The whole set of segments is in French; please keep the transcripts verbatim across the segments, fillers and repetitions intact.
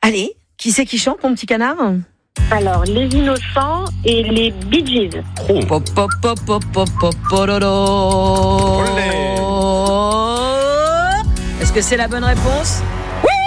Allez, qui c'est qui chante, mon petit canard ? Alors, les Innocents et les Bee Gees. Oh. Pop, pop, pop, pop, pop, pop, pololo. Est-ce que c'est la bonne réponse ? Oui !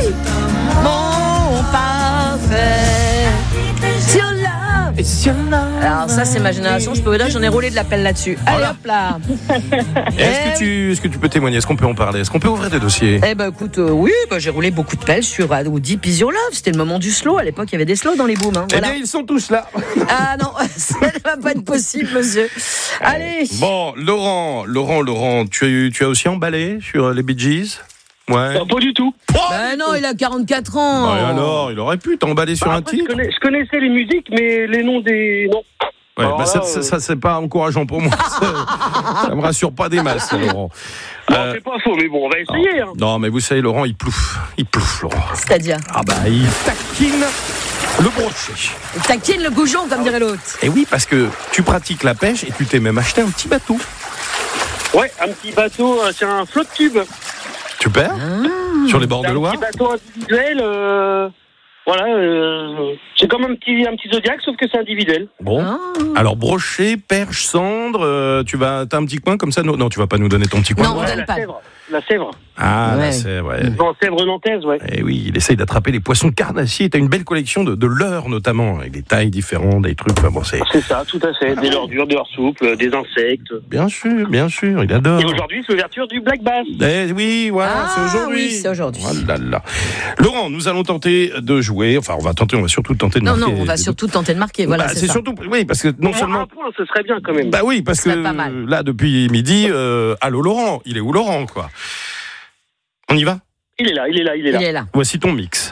Mon parfait. It's your love. It's your love. Alors ça, c'est ma génération. Je peux vous dire, j'en ai roulé de la pelle là-dessus. Allez, Voilà. hop là. Est-ce que tu, est-ce que tu peux témoigner ? Est-ce qu'on peut en parler ? Est-ce qu'on peut ouvrir des dossiers ? Eh ben écoute, euh, oui, bah, j'ai roulé beaucoup de pelles sur euh, Deep Is Your Love. C'était le moment du slow. À l'époque, il y avait des slows dans les booms. Hein, Eh voilà. bien, ils sont tous là. Ah non, ça ne va pas être possible, monsieur. Allez. Bon, Laurent, Laurent, Laurent, tu as, eu, tu as aussi emballé sur les Bee Gees ? Ouais. Non, pas du tout. Ben non, il a quarante-quatre ans. Bah, et alors, il aurait pu t'emballer sur Bah, un après, je, titre. connais- je connaissais les musiques, mais les noms des. Non. Ouais, Alors bah là, ça, euh, ça, ça, c'est pas encourageant pour moi. ça, ça me rassure pas des masses, Laurent. Non, Euh, c'est pas faux, mais bon, on va essayer. Hein. non, mais vous savez, Laurent, il plouffe. Il plouffe, Laurent. C'est-à-dire, Ah bah, il taquine le brochet. il taquine le goujon, comme dirait l'autre. Et oui, parce que tu pratiques la pêche et tu t'es même acheté un petit bateau. Ouais, un petit bateau, euh, c'est un flotte tube. Super. Ah. Sur les bords C'est de un Loire. petit bateau individuel. Euh, voilà, euh, c'est comme un petit, un petit Zodiac, sauf que c'est individuel. Bon. Ah. Alors, brochet, perche, cendre, euh, tu vas, t'as un petit coin comme ça ? Non, non, tu vas pas nous donner ton petit coin. Non. On Ouais, donne la pas. Sèvre. La Sèvre. Ah, Ouais. là, c'est, ouais. Non, Sèvre nantaise, ouais. Eh oui, il essaye d'attraper les poissons carnassiers. T'as une belle collection de, de leurres, notamment, avec des tailles différentes, des trucs. Enfin, bon, c'est... C'est ça, tout à fait. Des leurres dures, des leurres souples, des insectes. Bien sûr, bien sûr, il adore. Et aujourd'hui, c'est l'ouverture du Black Bass. Eh oui, voilà, Ah, c'est aujourd'hui. oui, c'est aujourd'hui. Oh là là. Laurent, nous allons tenter de jouer. Enfin, on va tenter, on va surtout tenter de Non, marquer. non, on va surtout tenter de marquer. Voilà, Bah, c'est, c'est ça. surtout, oui, parce que non Bon, seulement. un point, ce serait bien quand même. Bah oui, parce Ce serait que pas mal. là, depuis midi, euh, allô Laurent, il est où Laurent, quoi ? On y va ? Il est là, il est là, il est là. Il est là. Voici ton mix.